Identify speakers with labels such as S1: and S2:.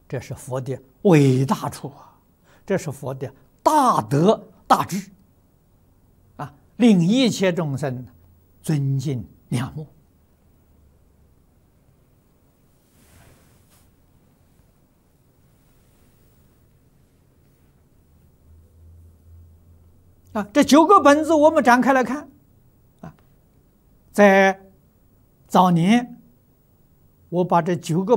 S1: 这是佛的伟大处啊，这是佛的大德大智啊，令一切众生尊敬仰慕啊。这9个本子我们展开来看啊，在早年我把这9个